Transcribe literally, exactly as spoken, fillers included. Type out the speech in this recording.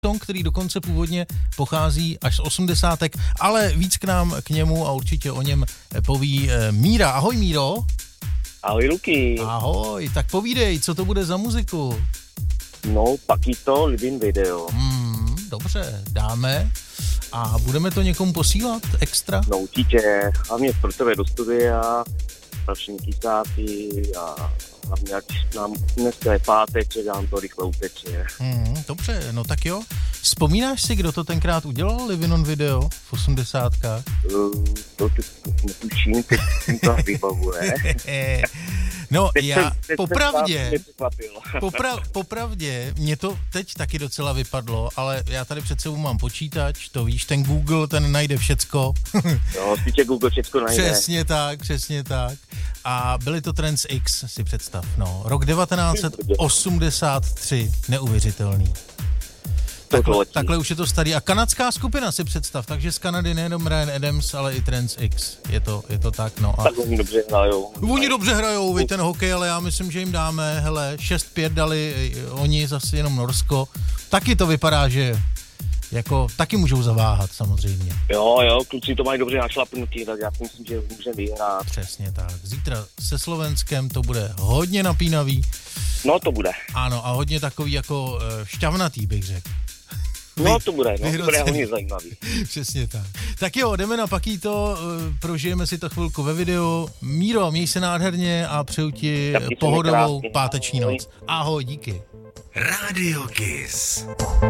song, který dokonce původně pochází až z osmdesátek, ale víc k nám k němu a určitě o něm poví Míra. Ahoj Míro. Ahoj Luky. Ahoj, tak povídej, co to bude za muziku? No, Paquito, Living Video. Hmm, dobře, dáme. A budeme to někomu posílat extra? No určitě, hlavně pro tebe do studia, další kysáty a hlavně ať nám dneska je páteček, nám to rychle uteče. Hmm, dobře, no tak jo. Vzpomínáš si, kdo to tenkrát udělal, Living on Video v osmdesátkách? Uh, to tu netuším, teď mi to vybavuje. No teď já jsem, teď popravdě, jsem popra, popravdě, mě to teď taky docela vypadlo, ale já tady před sebou mám počítač, to víš, ten Google, ten najde všecko. No, spíše Google všecko najde. Přesně tak, přesně tak. A byly to Trends X, si představ, no. Rok devatenáct set osmdesát tři, neuvěřitelný. Takhle, takhle už je to starý. A kanadská skupina si představ, takže z Kanady nejenom Ryan Adams, ale i Trends X. Je to, je to tak, no. A tak oni dobře hrajou. Oni dobře hrajou, vy ten hokej, ale já myslím, že jim dáme, hele, šest pět dali oni, zase jenom Norsko. Taky to vypadá, že jako taky můžou zaváhat samozřejmě. Jo, jo, kluci to mají dobře našlapnutí, tak já si myslím, že můžeme vyhrát. Přesně tak. Zítra se Slovenskem to bude hodně napínavý. No to bude. Ano, a hodně takový jako šťavnatý, bych řekl. No to bude, no, to bude hodně zajímavý. Přesně tak. Tak jo, jdeme na Paquito, prožijeme si to chvilku ve videu. Míro, měj se nádherně a přeju ti pohodovou páteční noc. Ahoj, díky. Radio Kiss.